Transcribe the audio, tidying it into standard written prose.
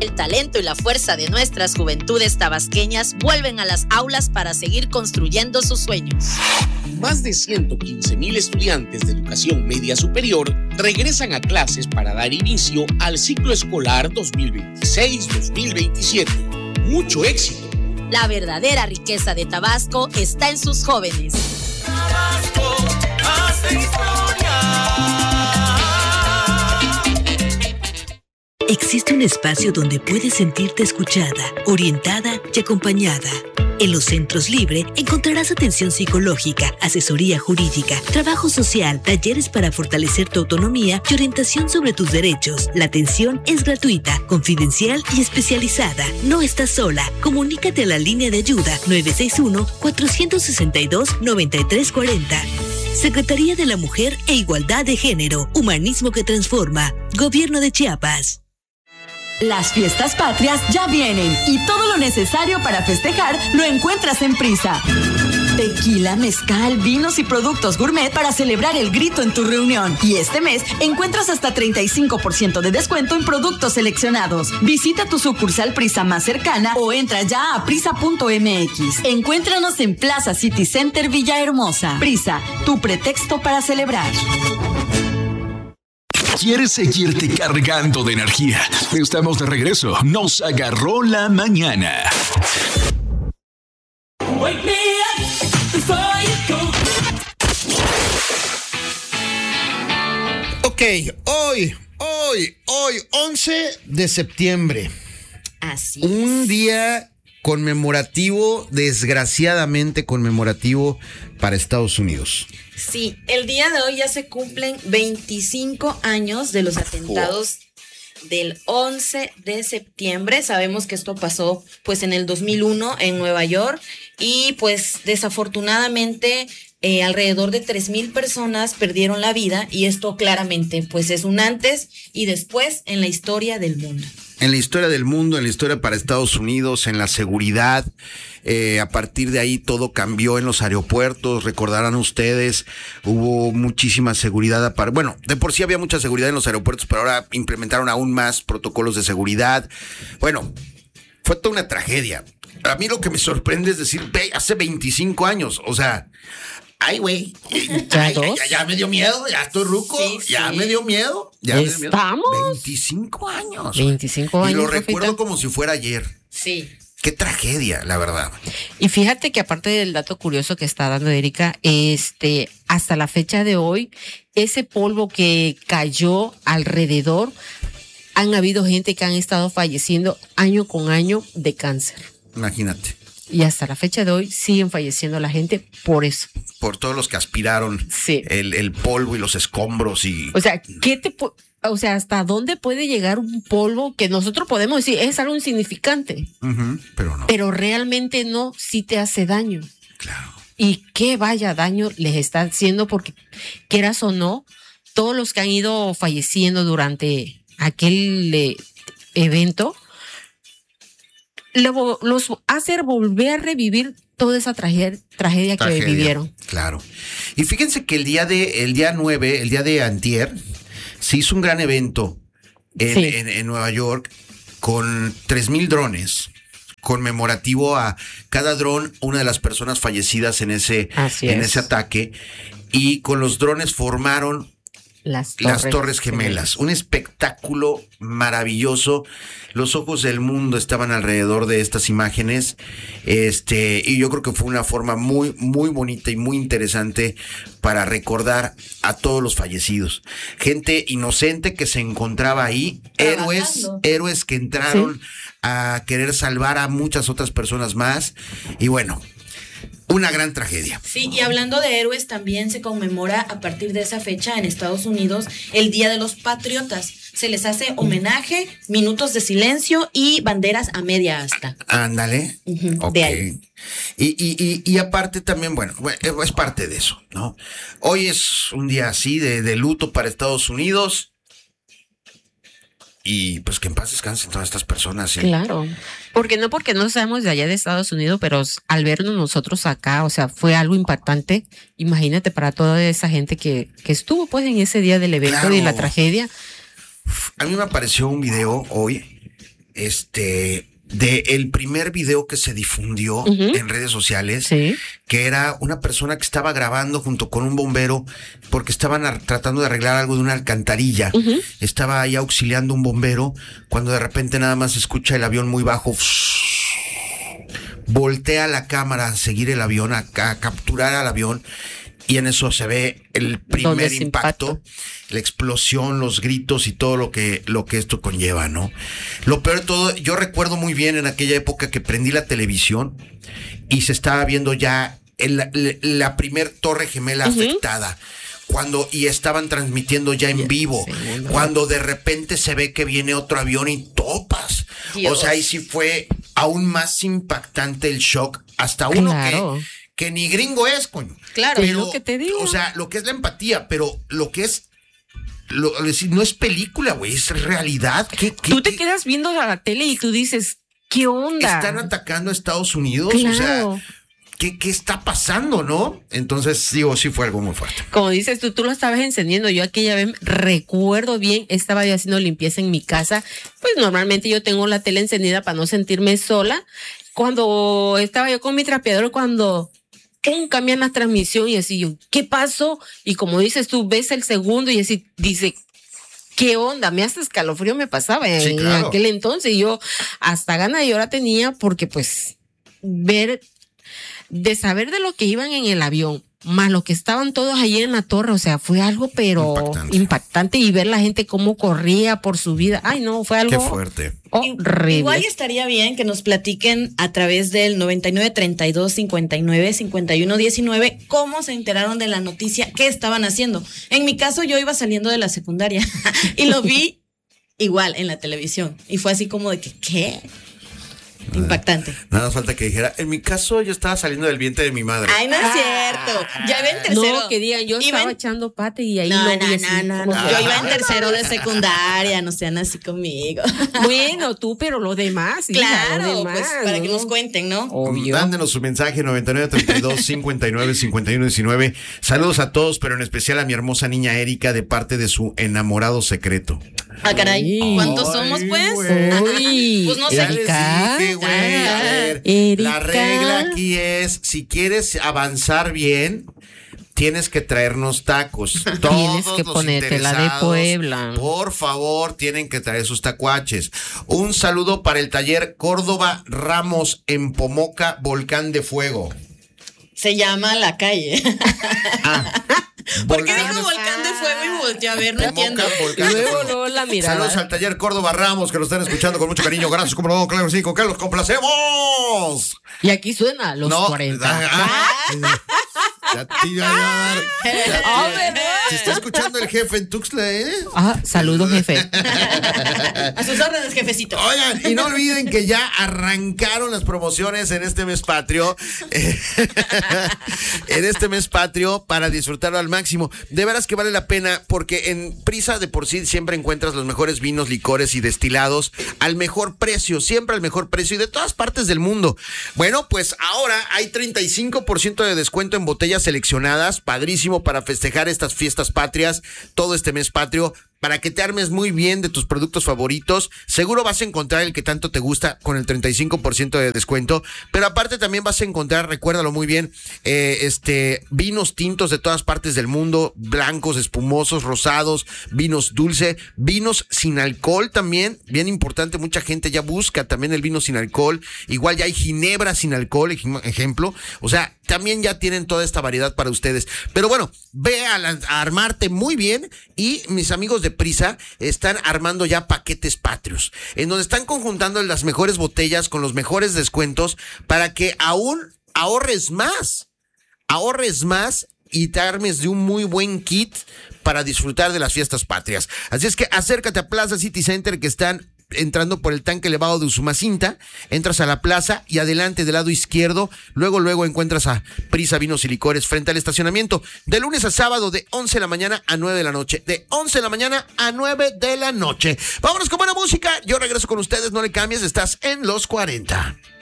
El talento y la fuerza de nuestras juventudes tabasqueñas vuelven a las aulas para seguir construyendo sus sueños. Más de 115,000 estudiantes de educación media superior regresan a clases para dar inicio al ciclo escolar 2026-2027. Mucho éxito. La verdadera riqueza de Tabasco está en sus jóvenes. Tabasco hace historia. Existe un espacio donde puedes sentirte escuchada, orientada y acompañada. En los Centros Libre encontrarás atención psicológica, asesoría jurídica, trabajo social, talleres para fortalecer tu autonomía y orientación sobre tus derechos. La atención es gratuita, confidencial y especializada. No estás sola. Comunícate a la línea de ayuda 961-462-9340. Secretaría de la Mujer e Igualdad de Género. Humanismo que transforma. Gobierno de Chiapas. Las fiestas patrias ya vienen y todo lo necesario para festejar lo encuentras en Prisa. Tequila, mezcal, vinos y productos gourmet para celebrar el grito en tu reunión. Y este mes encuentras hasta 35% de descuento en productos seleccionados. Visita tu sucursal Prisa más cercana o entra ya a prisa.mx. Encuéntranos en Plaza City Center Villahermosa. Prisa, tu pretexto para celebrar. ¿Quieres seguirte cargando de energía? Estamos de regreso. Nos agarró la mañana. Ok, hoy, 11 de septiembre. Así Un es. día conmemorativo, desgraciadamente conmemorativo para Estados Unidos. Sí, el día de hoy ya se cumplen 25 años de los atentados del 11 de septiembre. Sabemos que esto pasó pues en el 2001 en Nueva York y pues desafortunadamente alrededor de 3,000 personas perdieron la vida y esto claramente pues es un antes y después en la historia del mundo. En la historia del mundo, en la historia para Estados Unidos, en la seguridad. A partir de ahí todo cambió en los aeropuertos. Recordarán ustedes, hubo muchísima seguridad. Bueno, de por sí había mucha seguridad en los aeropuertos, pero ahora implementaron aún más protocolos de seguridad. Bueno, fue toda una tragedia. A mí lo que me sorprende es decir, hace 25 años, o sea... Ay, güey, ya me dio miedo, ya estoy ruco, ya me dio miedo. Estamos 25 años. 25 años. Y lo recuerdo como si fuera ayer. Sí. Qué tragedia, la verdad. Y fíjate que aparte del dato curioso que está dando Erika, hasta la fecha de hoy, ese polvo que cayó alrededor, han habido gente que han estado falleciendo año con año de cáncer. Imagínate. Y hasta la fecha de hoy siguen falleciendo la gente por eso. Por todos los que aspiraron el polvo y los escombros y... O sea, ¿hasta dónde puede llegar un polvo que nosotros podemos decir es algo insignificante? Pero no. Pero realmente no, sí te hace daño. Claro. Y qué vaya daño les está haciendo porque, quieras o no, todos los que han ido falleciendo durante aquel evento, los hace volver a revivir toda esa tragedia que vivieron. Claro. Y fíjense que el día 9, el día de antier, se hizo un gran evento en Nueva York con 3,000 drones, conmemorativo a cada dron, una de las personas fallecidas en ese ataque. Y con los drones formaron las Torres Gemelas. Un espectáculo maravilloso. Los ojos del mundo estaban alrededor de estas imágenes. Y yo creo que fue una forma muy, muy bonita y muy interesante para recordar a todos los fallecidos. Gente inocente que se encontraba ahí, héroes que entraron a querer salvar a muchas otras personas más. Y bueno, una gran tragedia. Sí, y hablando de héroes, también se conmemora a partir de esa fecha en Estados Unidos el Día de los Patriotas. Se les hace homenaje, minutos de silencio y banderas a media asta. Ándale. De ahí. Y aparte también, bueno, es parte de eso, ¿no? Hoy es un día así de luto para Estados Unidos. Y pues que en paz descansen todas estas personas. ¿Sí? Claro, porque no seamos de allá de Estados Unidos, pero al vernos nosotros acá, o sea, fue algo impactante. Imagínate para toda esa gente que estuvo pues en ese día del evento y la tragedia. A mí me apareció un video hoy de el primer video que se difundió en redes sociales, que era una persona que estaba grabando junto con un bombero porque estaban tratando de arreglar algo de una alcantarilla. Estaba ahí auxiliando un bombero cuando de repente nada más se escucha el avión muy bajo. Voltea la cámara a seguir el avión, a capturar al avión. Y en eso se ve el primer impacto, la explosión, los gritos y todo lo que esto conlleva, ¿no? Lo peor de todo, yo recuerdo muy bien en aquella época que prendí la televisión y se estaba viendo ya la primer torre gemela afectada. Y estaban transmitiendo ya en vivo, cuando de repente se ve que viene otro avión y topas. Dios. O sea, ahí sí fue aún más impactante el shock. Hasta uno que ni gringo es, coño. Claro, pero, es lo que te digo. O sea, lo que es la empatía, pero lo que es, no es película, güey, es realidad. Tú te quedas viendo a la tele y tú dices, ¿qué onda? Están atacando a Estados Unidos, claro. O sea, ¿qué está pasando, no? Entonces, sí fue algo muy fuerte. Como dices tú lo estabas encendiendo. Yo aquella vez recuerdo bien, estaba yo haciendo limpieza en mi casa. Pues normalmente yo tengo la tele encendida para no sentirme sola. Cuando estaba yo con mi trapeador, cuando cambian la transmisión y así yo, ¿qué pasó? Y como dices tú, ves el segundo y así dice, ¿qué onda? Me hasta escalofrío me pasaba en aquel entonces. Y yo hasta ganas de llorar tenía porque pues de saber de lo que iban en el avión, más lo que estaban todos allí en la torre, o sea, fue algo pero impactante y ver la gente cómo corría por su vida. Ay, no, fue algo... Qué fuerte. Horrible. Igual estaría bien que nos platiquen a través del 9932595119 cómo se enteraron de la noticia, qué estaban haciendo. En mi caso, yo iba saliendo de la secundaria y lo vi igual en la televisión y fue así como de que, ¿qué? Impactante. Nada falta que dijera, en mi caso yo estaba saliendo del vientre de mi madre. Ay, no es cierto. Ya iba en tercero. No, que digan, yo estaba echando pate y ahí no. Yo iba en tercero de secundaria, no sean así conmigo. Bueno, tú, pero lo demás. Claro, lo demás, pues para que nos cuenten, ¿no? Obvio. Mándenos su mensaje 9932595119. Saludos a todos, pero en especial a mi hermosa niña Erika de parte de su enamorado secreto. Ah, caray. ¿Cuántos somos, pues? Pues no sé. Ya les dije, güey. A ver, la regla aquí es, si quieres avanzar bien, tienes que traernos tacos. Tienes que ponerte la de Puebla. Por favor, tienen que traer sus tacuaches. Un saludo para el taller Córdoba Ramos en Pomoca, Volcán de Fuego. Se llama la calle. ¿Por qué dijo Volcán de Fuego y volteó a ver? No entiendo. Luego la mirada. Saludos al taller Córdoba Ramos, que nos están escuchando con mucho cariño. Gracias, como no, claro, sí, con que los complacemos. Y aquí suena los 40. Se está escuchando el jefe en Tuxtla, ¿eh? Saludos, jefe. A sus órdenes, jefecito. Oigan, y no olviden que ya arrancaron las promociones en este mes patrio. En este mes patrio, para disfrutarlo al máximo. De veras que vale la pena, porque en Prisa de por sí siempre encuentras los mejores vinos, licores y destilados al mejor precio, siempre al mejor precio y de todas partes del mundo. Bueno, pues ahora hay 35% de descuento en botellas seleccionadas, padrísimo para festejar estas fiestas patrias, todo este mes patrio, para que te armes muy bien de tus productos favoritos. Seguro vas a encontrar el que tanto te gusta con el 35% de descuento, pero aparte también vas a encontrar, recuérdalo muy bien, vinos tintos de todas partes del mundo, blancos, espumosos, rosados, vinos dulce, vinos sin alcohol también, bien importante, mucha gente ya busca también el vino sin alcohol, igual ya hay ginebra sin alcohol, ejemplo, o sea, también ya tienen toda esta variedad para ustedes. Pero bueno, ve a armarte muy bien y mis amigos de Prisa están armando ya paquetes patrios, en donde están conjuntando las mejores botellas con los mejores descuentos para que aún ahorres más y te armes de un muy buen kit para disfrutar de las fiestas patrias. Así es que acércate a Plaza City Center, que están entrando por el tanque elevado de Usumacinta, entras a la plaza y adelante del lado izquierdo, luego encuentras a Prisa Vinos y Licores frente al estacionamiento, de lunes a sábado de 11 de la mañana a 9 de la noche, de 11 de la mañana a 9 de la noche. Vámonos con buena música, yo regreso con ustedes, no le cambies, estás en los 40.